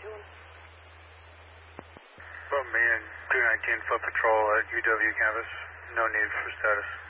doing? Well, me and 219 foot patrol at UW campus. No need for status.